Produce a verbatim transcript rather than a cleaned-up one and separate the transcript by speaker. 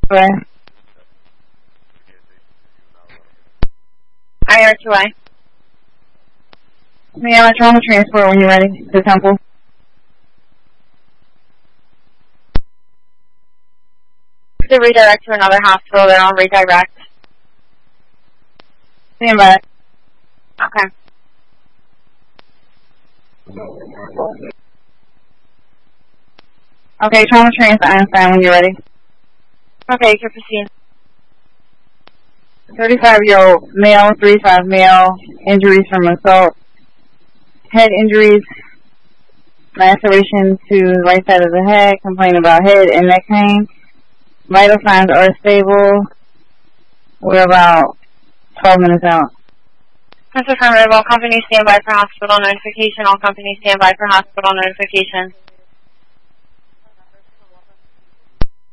Speaker 1: Where? I R two I. Yeah, trauma transport when you're ready to Temple. To redirect to another hospital, then I'll redirect. Stand by. Okay. Okay, trauma transfer Einstein when you're ready. Okay, you can proceed. thirty-five-year-old male, thirty-five male, injuries from assault, head injuries, laceration to the right side of the head, complaint about head and neck pain. Vital signs are stable. We're about twelve minutes out. That's affirmative. All companies stand by for hospital notification. All companies stand by for hospital notification.